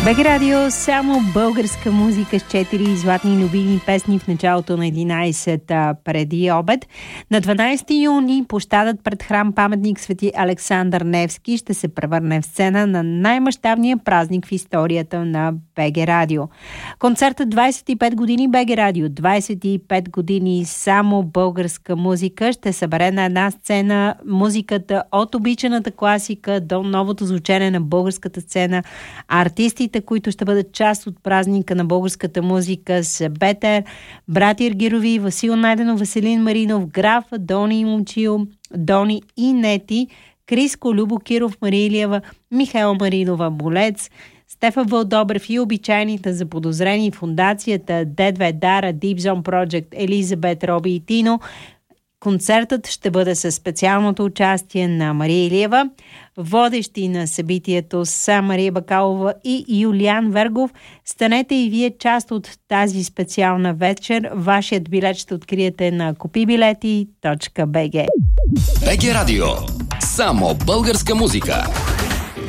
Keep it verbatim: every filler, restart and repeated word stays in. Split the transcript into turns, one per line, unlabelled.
БГ Радио, само българска музика с четири златни любими песни в началото на единайсет преди обед. На дванайсети юни площадът пред храм паметник Свети Александър Невски ще се превърне в сцена на най-мащабния празник в историята на БГ Радио. Концертът двайсет и пет години БГ Радио, двайсет и пет години само българска музика ще събере на една сцена музиката от обичаната класика до новото звучене на българската сцена, артистите, които ще бъдат част от празника на българската музика с Бетер, Братя Иргирови, Васил Найденов, Веселин Маринов, Граф, Дони Момчил, Дони и Нети, Криско, Любо Киров, Мария Илиева, Михаел Маринова, Болец, Стефан Вълдобрев и обичайните заподозрени фундацията Д две Дара, Deep Zone Project, Елизабет, Роби и Тино. Концертът ще бъде със специалното участие на Мария Илиева. Водещи на събитието са Мария Бакалова и Юлиан Вергов. Станете и вие част от тази специална вечер. Вашият билет ще откриете на купибилети точка би джи.
БГ Радио. Само българска музика.